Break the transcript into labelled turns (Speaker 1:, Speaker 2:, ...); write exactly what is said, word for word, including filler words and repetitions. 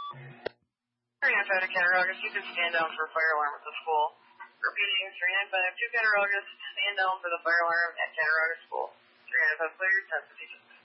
Speaker 1: three nine five to Cattaraugus, you can stand down for a fire alarm at the school. Repeating, three nine five to Cattaraugus, stand down for the fire alarm at Cattaraugus School. three nine five cleared, ten fifty-six.